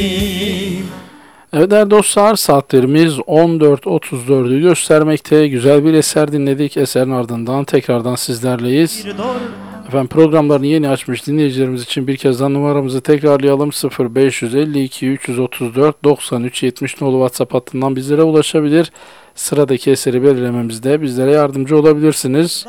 Evet değerli dostlar, saatlerimiz 14.34'ü göstermekte. Güzel bir eser dinledik. Eserin ardından tekrardan sizlerleyiz. Efendim, programlarını yeni açmış dinleyicilerimiz için bir kez daha numaramızı tekrarlayalım. 0552 334 93 70 nolu WhatsApp hattından bizlere ulaşabilir. Sıradaki eseri belirlememizde bizlere yardımcı olabilirsiniz.